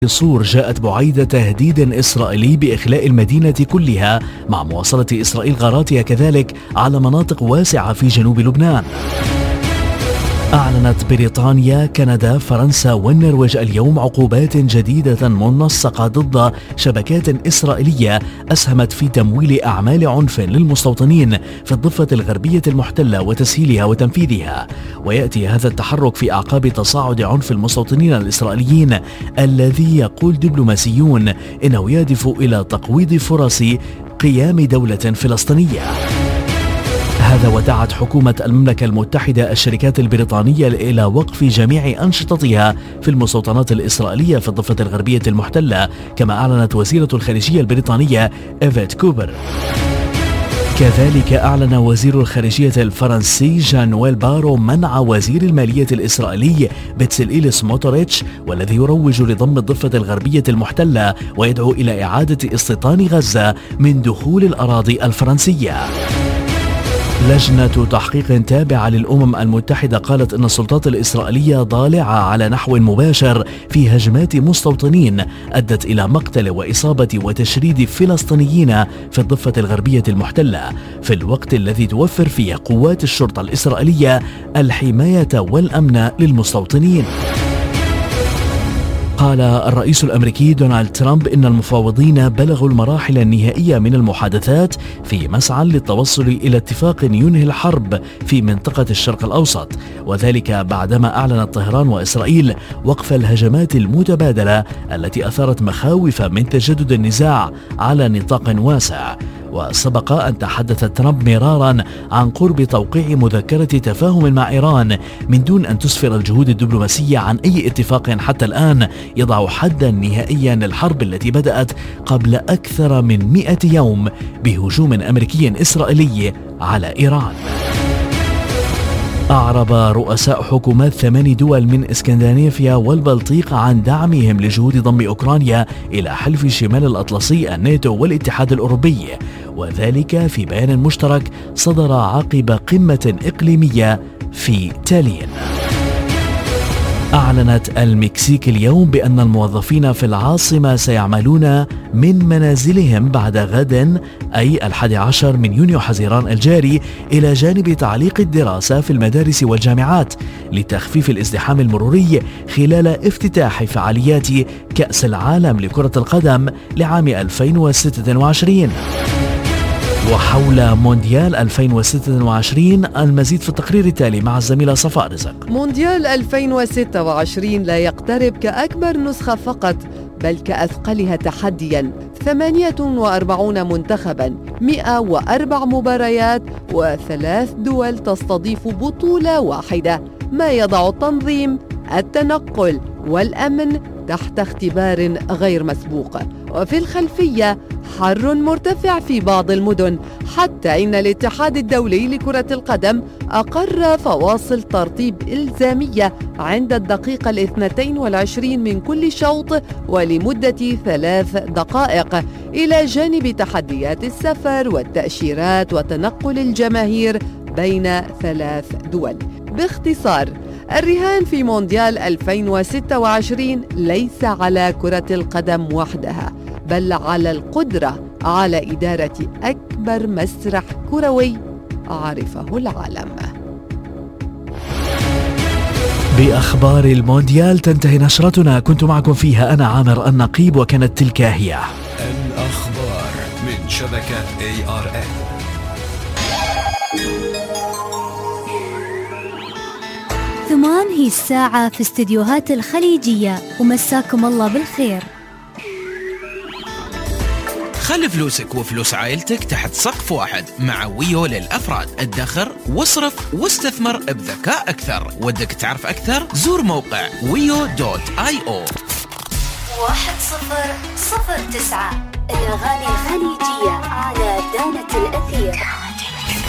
الصور جاءت بعيد تهديد إسرائيلي بإخلاء المدينة كلها، مع مواصلة إسرائيل غاراتها كذلك على مناطق واسعة في جنوب لبنان. أعلنت بريطانيا، كندا، فرنسا والنرويج اليوم عقوبات جديدة منسقة ضد شبكات إسرائيلية أسهمت في تمويل أعمال عنف للمستوطنين في الضفة الغربية المحتلة وتسهيلها وتنفيذها. ويأتي هذا التحرك في أعقاب تصاعد عنف المستوطنين الإسرائيليين الذي يقول دبلوماسيون إنه يهدف إلى تقويض فرص قيام دولة فلسطينية. هذا ودعت حكومة المملكة المتحدة الشركات البريطانية إلى وقف جميع أنشطتها في المستوطنات الإسرائيلية في الضفة الغربية المحتلة، كما أعلنت وزيرة الخارجية البريطانية إيفيت كوبر. كذلك أعلن وزير الخارجية الفرنسي جان نويل بارو منع وزير المالية الإسرائيلي بتسلئيل سموتريتش، والذي يروج لضم الضفة الغربية المحتلة ويدعو إلى إعادة استيطان غزة من دخول الأراضي الفرنسية. لجنة تحقيق تابعة للأمم المتحدة قالت إن السلطات الإسرائيلية ضالعة على نحو مباشر في هجمات مستوطنين أدت إلى مقتل وإصابة وتشريد فلسطينيين في الضفة الغربية المحتلة، في الوقت الذي توفر فيه قوات الشرطة الإسرائيلية الحماية والأمن للمستوطنين. قال الرئيس الأمريكي دونالد ترامب إن المفاوضين بلغوا المراحل النهائية من المحادثات في مسعى للتوصل إلى اتفاق ينهي الحرب في منطقة الشرق الأوسط، وذلك بعدما أعلنت طهران وإسرائيل وقف الهجمات المتبادلة التي أثارت مخاوف من تجدد النزاع على نطاق واسع. وسبق أن تحدث ترامب مرارا عن قرب توقيع مذكرة تفاهم مع إيران من دون أن تسفر الجهود الدبلوماسية عن أي اتفاق حتى الآن يضع حدا نهائيا للحرب التي بدأت قبل أكثر من 100 يوم بهجوم أمريكي إسرائيلي على إيران. أعرب رؤساء حكومات 8 دول من اسكندنافيا والبلطيق عن دعمهم لجهود ضم أوكرانيا إلى حلف شمال الأطلسي الناتو والاتحاد الأوروبي، وذلك في بيان مشترك صدر عقب قمة إقليمية في تالين. أعلنت المكسيك اليوم بأن الموظفين في العاصمة سيعملون من منازلهم بعد غد أي 11 من يونيو حزيران الجاري، إلى جانب تعليق الدراسة في المدارس والجامعات لتخفيف الازدحام المروري خلال افتتاح فعاليات كأس العالم لكرة القدم لعام 2026. وحول مونديال 2026 المزيد في التقرير التالي مع الزميلة صفاء رزق. مونديال 2026 لا يقترب كأكبر نسخة فقط، بل كأثقلها تحدياً. 48 منتخباً، 104 مباريات، و3 دول تستضيف بطولة واحدة، ما يضع التنظيم، التنقل والأمن تحت اختبار غير مسبوق. وفي الخلفية حر مرتفع في بعض المدن، حتى إن الاتحاد الدولي لكرة القدم أقر فواصل ترتيب إلزامية عند الدقيقة 22 من كل شوط ولمدة 3 دقائق، إلى جانب تحديات السفر والتأشيرات وتنقل الجماهير بين 3 دول. باختصار، الرهان في مونديال 2026 ليس على كرة القدم وحدها، بل على القدرة على إدارة أكبر مسرح كروي عرفه العالم. بأخبار المونديال تنتهي نشرتنا، كنت معكم فيها أنا عامر النقيب، وكانت تلك هي الأخبار من شبكة ARN. ثمان هي الساعة في استديوهات الخليجية، ومساكم الله بالخير. خلي فلوسك وفلوس عائلتك تحت سقف واحد مع ويو للأفراد. ادخر واصرف واستثمر بذكاء أكثر. ودك تعرف أكثر؟ زور موقع wio.io. 1009 الأغاني الخليجية على دانة الأثير.